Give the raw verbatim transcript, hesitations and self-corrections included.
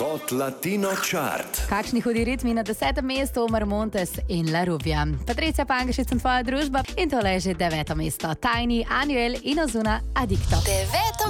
Hot Latino Chart. Kakšni hudi ritmi na desetem mestu, Omar Montes in La Rubia. Patricia Pangašic in tvoja družba in tole je že deveto mesto. Tiny, Anuel in Ozuna, Addicto. Deveto